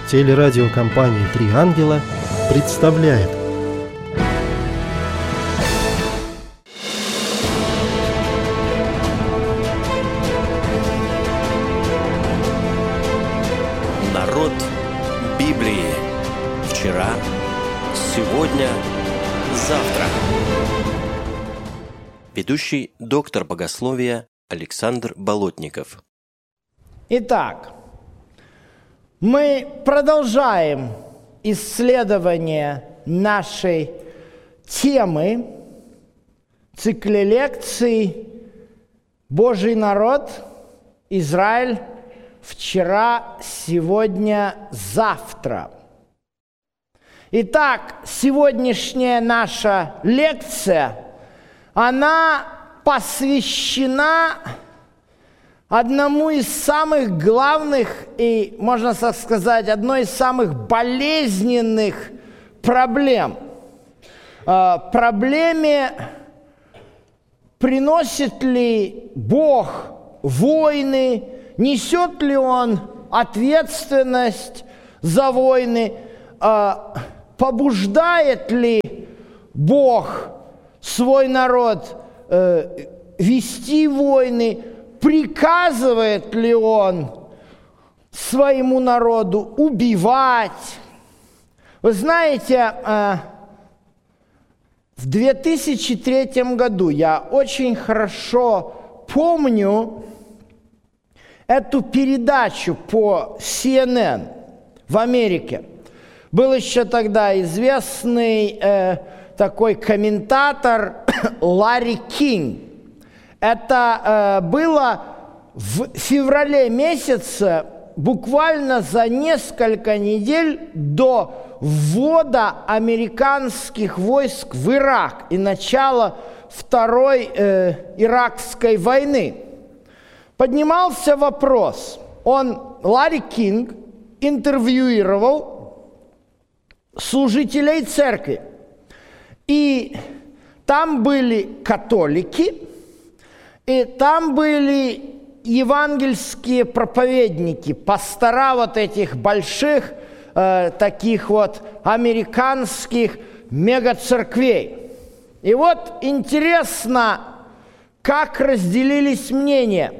Телерадиокомпания «Три ангела» представляет. Народ Библии. Вчера, сегодня, завтра. Ведущий доктор богословия Александр Болотников. Итак, мы продолжаем исследование нашей темы, цикле лекций «Божий народ, Израиль, вчера, сегодня, завтра». Итак, сегодняшняя наша лекция, она посвящена одному из самых главных и, можно так сказать, одной из самых болезненных проблем. Проблеме, приносит ли Бог войны, несет ли Он ответственность за войны, побуждает ли Бог свой народ вести войны, приказывает ли Он своему народу убивать. Вы знаете, в 2003 году я очень хорошо помню эту передачу по CNN в Америке. Был еще тогда известный такой комментатор Ларри Кинг. Это было в феврале месяце, буквально за несколько недель до ввода американских войск в Ирак и начала Второй Иракской войны. Поднимался вопрос, Ларри Кинг интервьюировал служителей церкви, и там были католики, и там были евангельские проповедники, пастора вот этих больших, таких вот американских мегацерквей. И вот интересно, как разделились мнения.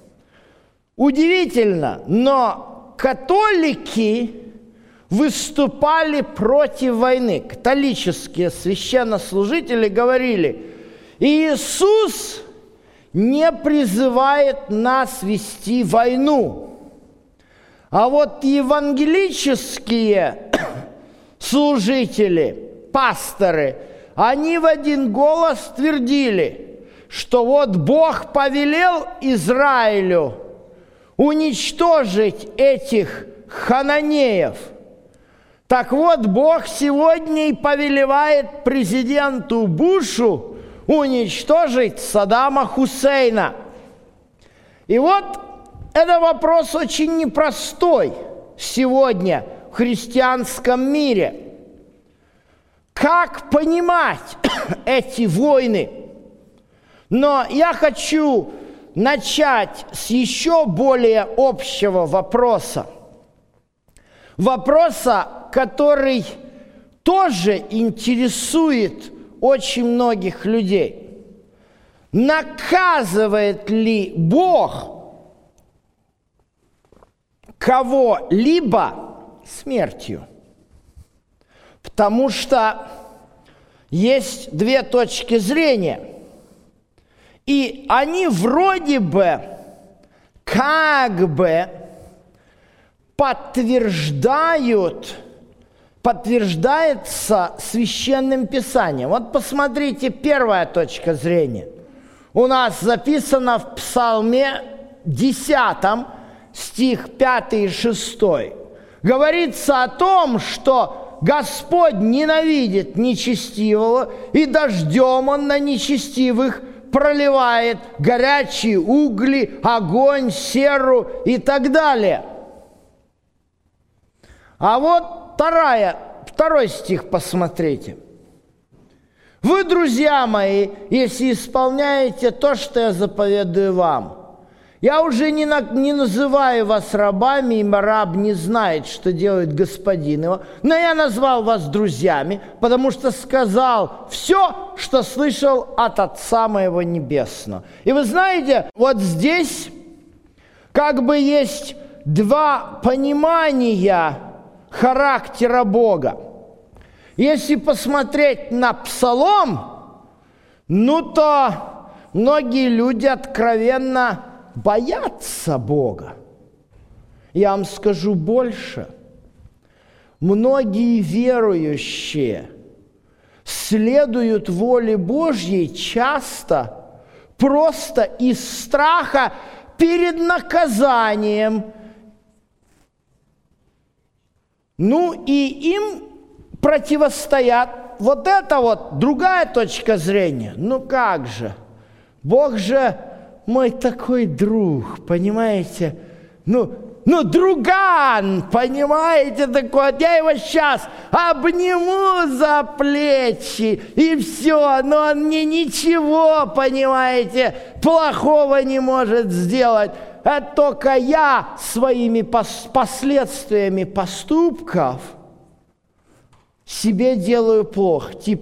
Удивительно, но католики выступали против войны. Католические священнослужители говорили: Иисус не призывает нас вести войну. А вот евангелические служители, пасторы, они в один голос твердили, что вот Бог повелел Израилю уничтожить этих хананеев. Так вот, Бог сегодня и повелевает президенту Бушу уничтожить Саддама Хусейна. И вот это вопрос очень непростой сегодня в христианском мире. Как понимать эти войны? Но я хочу начать с еще более общего вопроса. Вопроса, который тоже интересует очень многих людей. Наказывает ли Бог кого-либо смертью? Потому что есть две точки зрения. И они вроде бы, как бы подтверждается Священным Писанием. Вот посмотрите, первая точка зрения. У нас записано в Псалме 10, стих 5 и 6. Говорится о том, что Господь ненавидит нечестивого, и дождем Он на нечестивых проливает горячие угли, огонь, серу и так далее. А вот второй стих посмотрите. Вы, друзья мои, если исполняете то, что я заповедую вам, Я уже не называю вас рабами, и раб не знает, что делает господин его, но я назвал вас друзьями, потому что сказал все, что слышал от Отца моего Небесного. И вы знаете, вот здесь как бы есть два понимания характера Бога. Если посмотреть на Псалом, то многие люди откровенно боятся Бога. Я вам скажу больше. Многие верующие следуют воле Божьей часто просто из страха перед наказанием. И им противостоят вот это вот другая точка зрения. Как же? Бог же мой такой друг, понимаете? Друган, понимаете, такой. Я его сейчас обниму за плечи, и все. Но он мне ничего, понимаете, плохого не может сделать. А только я своими последствиями поступков себе делаю плохо.